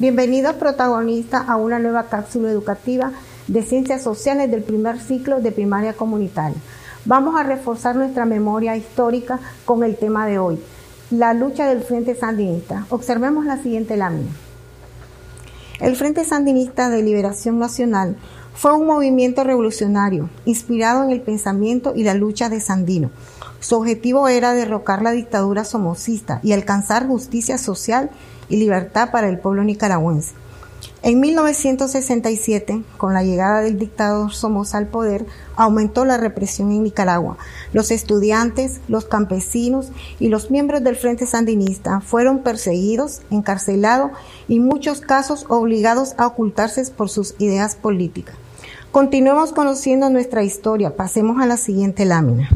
Bienvenidos protagonistas a una nueva cápsula educativa de Ciencias Sociales del primer ciclo de primaria comunitaria. Vamos a reforzar nuestra memoria histórica con el tema de hoy, la lucha del Frente Sandinista. Observemos la siguiente lámina. El Frente Sandinista de Liberación Nacional fue un movimiento revolucionario inspirado en el pensamiento y la lucha de Sandino. Su objetivo era derrocar la dictadura somocista y alcanzar justicia social y libertad para el pueblo nicaragüense. En 1967, con la llegada del dictador Somoza al poder, aumentó la represión en Nicaragua. Los estudiantes, los campesinos y los miembros del Frente Sandinista fueron perseguidos, encarcelados y en muchos casos obligados a ocultarse por sus ideas políticas. Continuemos conociendo nuestra historia. Pasemos a la siguiente lámina.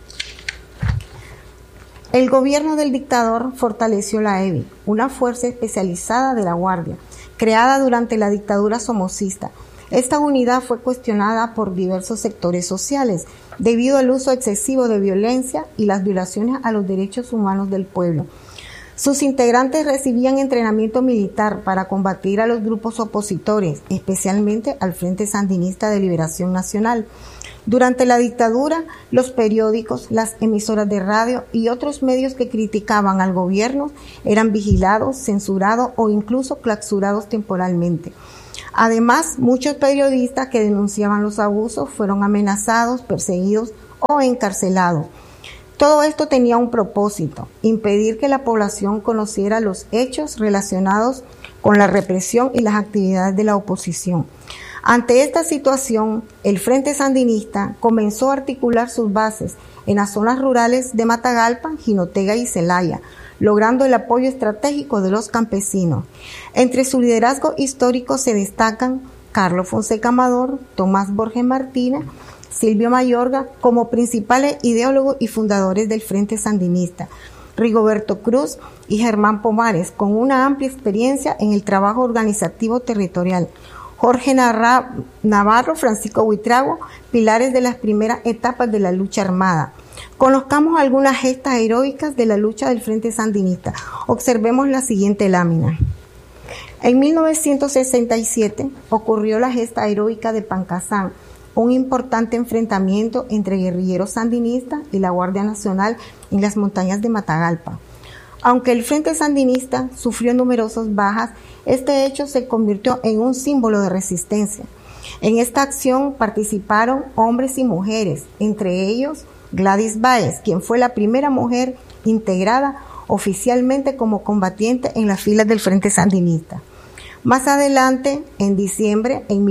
El gobierno del dictador fortaleció la EBI, una fuerza especializada de la Guardia, creada durante la dictadura somocista. Esta unidad fue cuestionada por diversos sectores sociales debido al uso excesivo de violencia y las violaciones a los derechos humanos del pueblo. Sus integrantes recibían entrenamiento militar para combatir a los grupos opositores, especialmente al Frente Sandinista de Liberación Nacional. Durante la dictadura, los periódicos, las emisoras de radio y otros medios que criticaban al gobierno eran vigilados, censurados o incluso clausurados temporalmente. Además, muchos periodistas que denunciaban los abusos fueron amenazados, perseguidos o encarcelados. Todo esto tenía un propósito: impedir que la población conociera los hechos relacionados con la represión y las actividades de la oposición. Ante esta situación, el Frente Sandinista comenzó a articular sus bases en las zonas rurales de Matagalpa, Jinotega y Celaya, logrando el apoyo estratégico de los campesinos. Entre su liderazgo histórico se destacan Carlos Fonseca Amador, Tomás Borges Martínez, Silvio Mayorga como principales ideólogos y fundadores del Frente Sandinista, Rigoberto Cruz y Germán Pomares, con una amplia experiencia en el trabajo organizativo territorial, Jorge Navarro, Francisco Buitrago, pilares de las primeras etapas de la lucha armada. Conozcamos algunas gestas heroicas de la lucha del Frente Sandinista. Observemos la siguiente lámina. En 1967 ocurrió la gesta heroica de Pancasán, un importante enfrentamiento entre guerrilleros sandinistas y la Guardia Nacional en las montañas de Matagalpa. Aunque el Frente Sandinista sufrió numerosas bajas, este hecho se convirtió en un símbolo de resistencia. En esta acción participaron hombres y mujeres, entre ellos Gladys Báez, quien fue la primera mujer integrada oficialmente como combatiente en las filas del Frente Sandinista. Más adelante, en diciembre de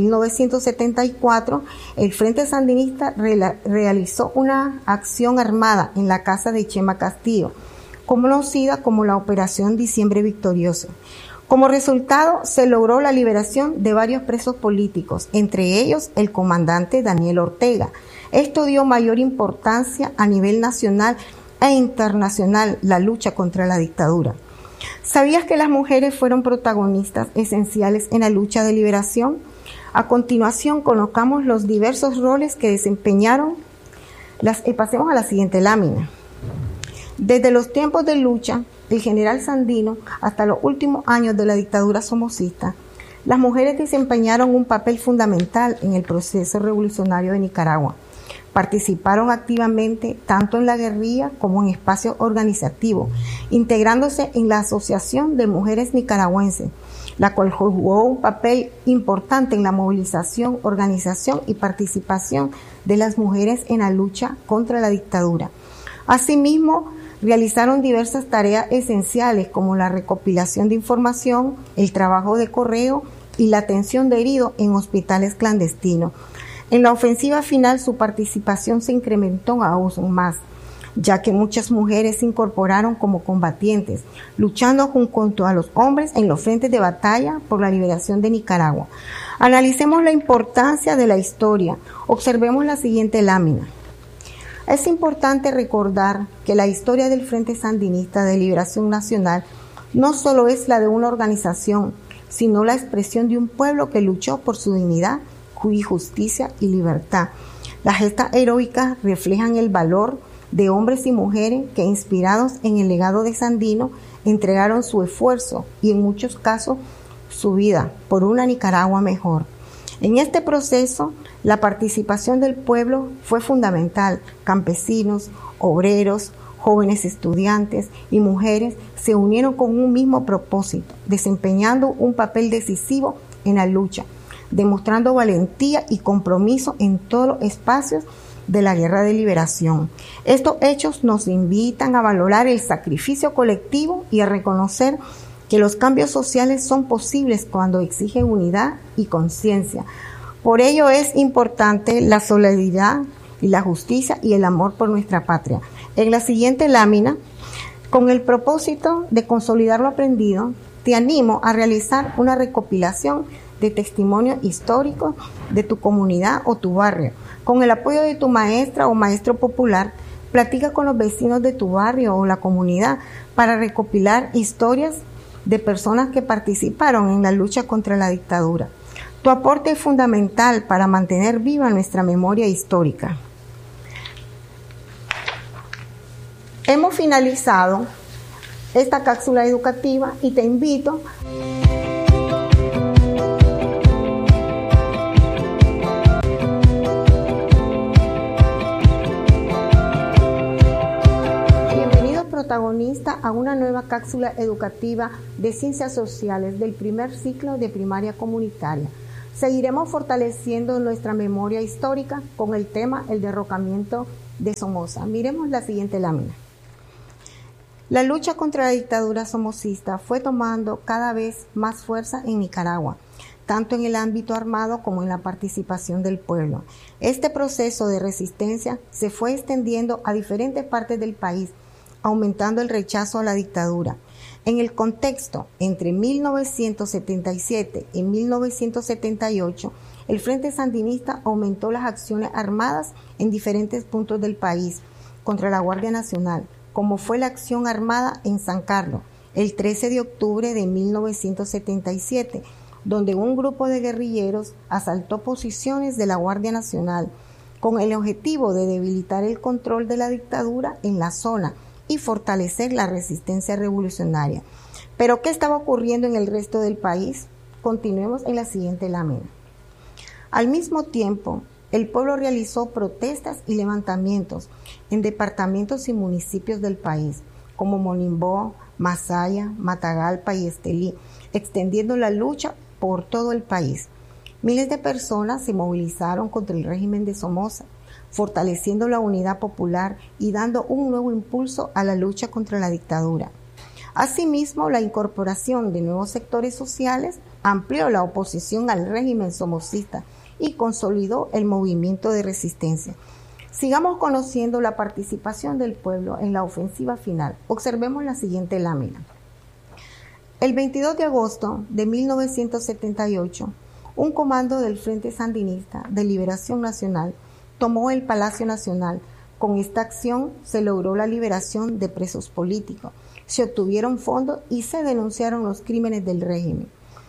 1974, el Frente Sandinista realizó una acción armada en la casa de Chema Castillo, conocida como la Operación Diciembre Victorioso. Como resultado, se logró la liberación de varios presos políticos, entre ellos el comandante Daniel Ortega. Esto dio mayor importancia a nivel nacional e internacional la lucha contra la dictadura. ¿Sabías que las mujeres fueron protagonistas esenciales en la lucha de liberación? A continuación, conozcamos los diversos roles que desempeñaron. Pasemos a la siguiente lámina. Desde los tiempos de lucha del general Sandino hasta los últimos años de la dictadura somocista, las mujeres desempeñaron un papel fundamental en el proceso revolucionario de Nicaragua. Participaron activamente tanto en la guerrilla como en espacios organizativos, integrándose en la Asociación de Mujeres Nicaragüenses, la cual jugó un papel importante en la movilización, organización y participación de las mujeres en la lucha contra la dictadura. Asimismo, realizaron diversas tareas esenciales como la recopilación de información, el trabajo de correo y la atención de heridos en hospitales clandestinos. En la ofensiva final, su participación se incrementó aún más, ya que muchas mujeres se incorporaron como combatientes, luchando junto a los hombres en los frentes de batalla por la liberación de Nicaragua. Analicemos la importancia de la historia. Observemos la siguiente lámina. Es importante recordar que la historia del Frente Sandinista de Liberación Nacional no solo es la de una organización, sino la expresión de un pueblo que luchó por su dignidad, justicia y libertad. Las gestas heroicas reflejan el valor de hombres y mujeres que, inspirados en el legado de Sandino, entregaron su esfuerzo y en muchos casos su vida por una Nicaragua mejor. En este proceso, la participación del pueblo fue fundamental. Campesinos, obreros, jóvenes estudiantes y mujeres se unieron con un mismo propósito, desempeñando un papel decisivo en la lucha, demostrando valentía y compromiso en todos los espacios de la guerra de liberación. Estos hechos nos invitan a valorar el sacrificio colectivo y a reconocer que los cambios sociales son posibles cuando exigen unidad y conciencia. Por ello es importante la solidaridad y la justicia y el amor por nuestra patria. En la siguiente lámina, con el propósito de consolidar lo aprendido, te animo a realizar una recopilación de testimonios históricos de tu comunidad o tu barrio. Con el apoyo de tu maestra o maestro popular, platica con los vecinos de tu barrio o la comunidad para recopilar historias de personas que participaron en la lucha contra la dictadura. Tu aporte es fundamental para mantener viva nuestra memoria histórica. Hemos finalizado esta cápsula educativa y te invito protagonista a una nueva cápsula educativa de Ciencias Sociales del primer ciclo de primaria comunitaria. Seguiremos fortaleciendo nuestra memoria histórica con el tema El derrocamiento de Somoza. Miremos la siguiente lámina. La lucha contra la dictadura somocista fue tomando cada vez más fuerza en Nicaragua, tanto en el ámbito armado como en la participación del pueblo. Este proceso de resistencia se fue extendiendo a diferentes partes del país, aumentando el rechazo a la dictadura. En el contexto entre 1977 y 1978, el Frente Sandinista aumentó las acciones armadas en diferentes puntos del país contra la Guardia Nacional, como fue la acción armada en San Carlos, el 13 de octubre de 1977, donde un grupo de guerrilleros asaltó posiciones de la Guardia Nacional con el objetivo de debilitar el control de la dictadura en la zona y fortalecer la resistencia revolucionaria. ¿Pero qué estaba ocurriendo en el resto del país? Continuemos en la siguiente lámina. Al mismo tiempo, el pueblo realizó protestas y levantamientos en departamentos y municipios del país, como Monimbó, Masaya, Matagalpa y Estelí, extendiendo la lucha por todo el país. Miles de personas se movilizaron contra el régimen de Somoza, fortaleciendo la unidad popular y dando un nuevo impulso a la lucha contra la dictadura. Asimismo, la incorporación de nuevos sectores sociales amplió la oposición al régimen somocista y consolidó el movimiento de resistencia. Sigamos conociendo la participación del pueblo en la ofensiva final. Observemos la siguiente lámina. El 22 de agosto de 1978, un comando del Frente Sandinista de Liberación Nacional tomó el Palacio Nacional. Con esta acción se logró la liberación de presos políticos, se obtuvieron fondos y se denunciaron los crímenes del régimen.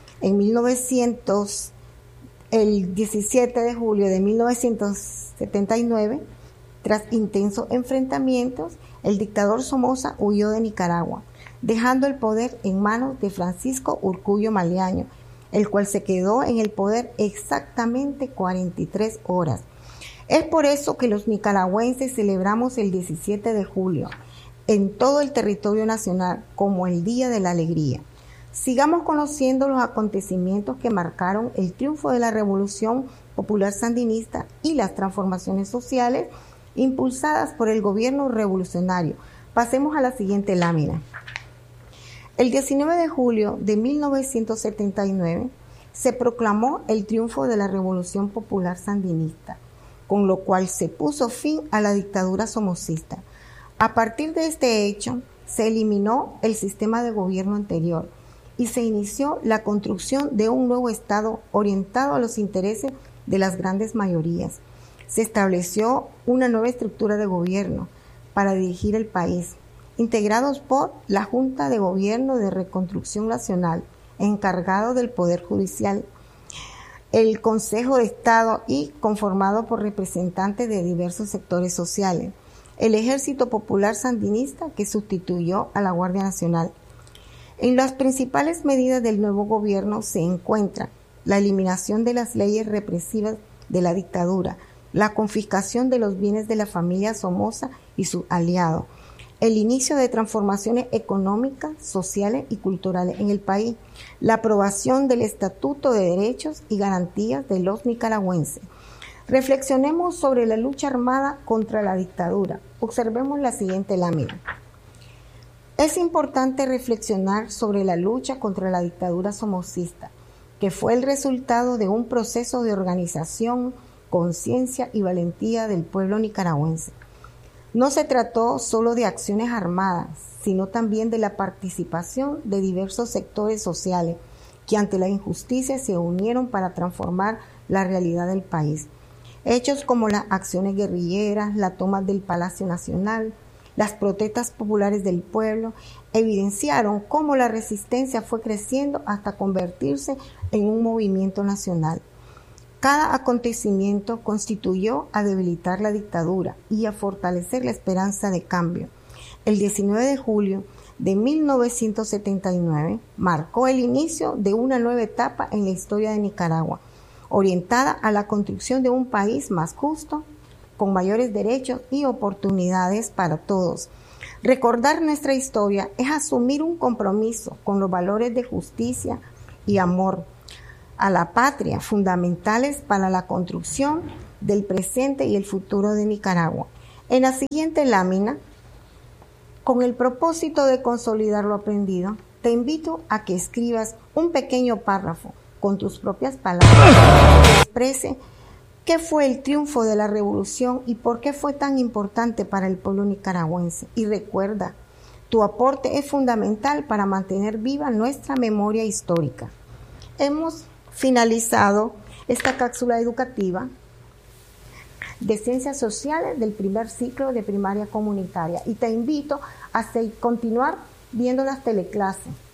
El 17 de julio de 1979, tras intensos enfrentamientos, el dictador Somoza huyó de Nicaragua, dejando el poder en manos de Francisco Urcullo Maleaño, el cual se quedó en el poder exactamente 43 horas. Es por eso que los nicaragüenses celebramos el 17 de julio en todo el territorio nacional como el Día de la Alegría. Sigamos conociendo los acontecimientos que marcaron el triunfo de la Revolución Popular Sandinista y las transformaciones sociales impulsadas por el gobierno revolucionario. Pasemos a la siguiente lámina. El 19 de julio de 1979 se proclamó el triunfo de la Revolución Popular Sandinista, con lo cual se puso fin a la dictadura somocista. A partir de este hecho, se eliminó el sistema de gobierno anterior y se inició la construcción de un nuevo Estado orientado a los intereses de las grandes mayorías. Se estableció una nueva estructura de gobierno para dirigir el país, integrados por la Junta de Gobierno de Reconstrucción Nacional, encargado del Poder Judicial, el Consejo de Estado y conformado por representantes de diversos sectores sociales, el Ejército Popular Sandinista que sustituyó a la Guardia Nacional. En las principales medidas del nuevo gobierno se encuentran la eliminación de las leyes represivas de la dictadura, la confiscación de los bienes de la familia Somoza y sus aliados, el inicio de transformaciones económicas, sociales y culturales en el país, la aprobación del Estatuto de Derechos y Garantías de los nicaragüenses. Reflexionemos sobre la lucha armada contra la dictadura. Observemos la siguiente lámina. Es importante reflexionar sobre la lucha contra la dictadura somocista, que fue el resultado de un proceso de organización, conciencia y valentía del pueblo nicaragüense. No se trató solo de acciones armadas, sino también de la participación de diversos sectores sociales que ante la injusticia se unieron para transformar la realidad del país. Hechos como las acciones guerrilleras, la toma del Palacio Nacional, las protestas populares del pueblo, evidenciaron cómo la resistencia fue creciendo hasta convertirse en un movimiento nacional. Cada acontecimiento contribuyó a debilitar la dictadura y a fortalecer la esperanza de cambio. El 19 de julio de 1979 marcó el inicio de una nueva etapa en la historia de Nicaragua, orientada a la construcción de un país más justo, con mayores derechos y oportunidades para todos. Recordar nuestra historia es asumir un compromiso con los valores de justicia y amor a la patria, fundamentales para la construcción del presente y el futuro de Nicaragua. En la siguiente lámina, con el propósito de consolidar lo aprendido, te invito a que escribas un pequeño párrafo con tus propias palabras que exprese qué fue el triunfo de la revolución y por qué fue tan importante para el pueblo nicaragüense. Y recuerda, tu aporte es fundamental para mantener viva nuestra memoria histórica. Hemos finalizado esta cápsula educativa de Ciencias Sociales del primer ciclo de primaria comunitaria y te invito a continuar viendo las teleclases.